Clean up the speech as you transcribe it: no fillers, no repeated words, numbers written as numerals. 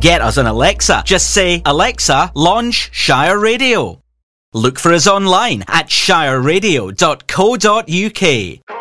get us on Alexa. Just say, Alexa, launch Shire Radio. Look for us online at shireradio.co.uk.